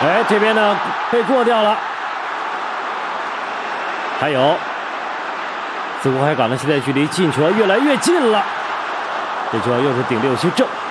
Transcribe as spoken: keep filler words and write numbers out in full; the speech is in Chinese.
哎，这边呢被过掉了。还有，自古海港呢，现在距离进球越来越近了。这球又是顶六七正。